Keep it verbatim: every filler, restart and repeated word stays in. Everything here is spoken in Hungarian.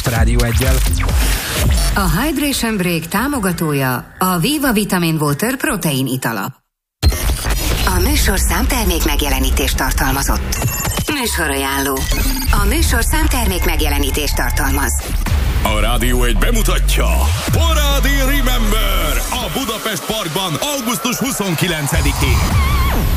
a Rádió Eggyel. A Hydration Break támogatója a Viva Vitamin Water protein itala. A műsor számtermék megjelenítést tartalmazott. Műsorajánló. A műsor számtermék megjelenítést tartalmaz. A Rádió egy bemutatja Parádi Remember a Budapest Parkban augusztus huszonkilencedikén.